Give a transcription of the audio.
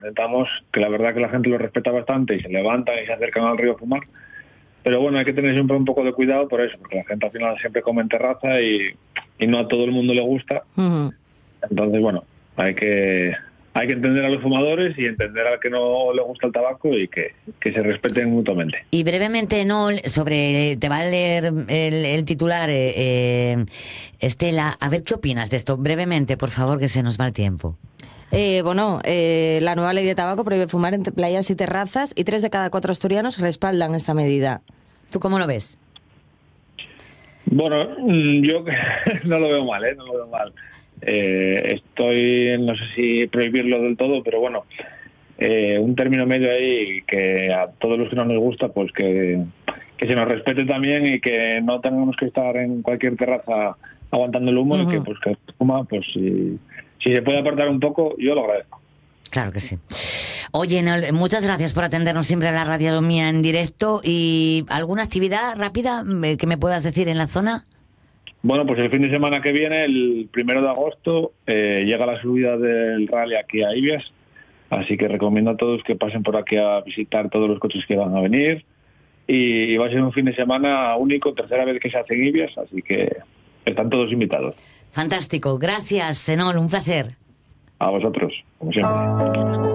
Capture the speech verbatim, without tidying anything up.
intentamos, que la verdad que la gente lo respeta bastante y se levantan y se acercan al río a fumar. Pero bueno, hay que tener siempre un poco de cuidado por eso, porque la gente al final siempre come en terraza y, y no a todo el mundo le gusta. Uh-huh. Entonces, bueno, hay que hay que entender a los fumadores y entender al que no le gusta el tabaco y que, que se respeten mutuamente. Y brevemente, no, sobre, te va a leer el, el titular, eh, eh, Estela, a ver qué opinas de esto, brevemente, por favor, que se nos va el tiempo. Eh, bueno, eh, la nueva ley de tabaco prohíbe fumar en playas y terrazas y tres de cada cuatro asturianos respaldan esta medida. ¿Tú cómo lo ves? Bueno, yo no lo veo mal, ¿eh? No lo veo mal. Eh, estoy, no sé si prohibirlo del todo, pero bueno, eh, un término medio ahí que a todos los que no nos gusta, pues que, que se nos respete también y que no tengamos que estar en cualquier terraza aguantando el humo. Uh-huh. Y que pues que fuma, pues si, si se puede apartar un poco, yo lo agradezco. Claro que sí. Oye, Nol, muchas gracias por atendernos siempre a la Radio Mía en directo. ¿Y alguna actividad rápida que me puedas decir en la zona? Bueno, pues el fin de semana que viene, el primero de agosto, eh, llega la subida del rally aquí a Ibias, así que recomiendo a todos que pasen por aquí a visitar todos los coches que van a venir, y, y va a ser un fin de semana único, tercera vez que se hace en Ibias, así que están todos invitados. Fantástico, gracias, Enol, un placer. A vosotros, como siempre.